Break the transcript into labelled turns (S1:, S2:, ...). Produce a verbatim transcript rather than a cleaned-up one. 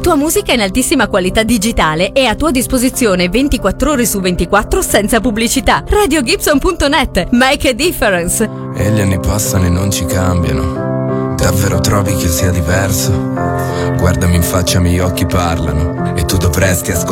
S1: tua musica in altissima qualità digitale e a tua disposizione ventiquattro ore su ventiquattro senza pubblicità. radio gibson punto net. Make a difference.
S2: E gli anni passano e non ci cambiano. Davvero trovi che sia diverso? Guardami in faccia, i miei occhi parlano. E tu dovresti ascoltare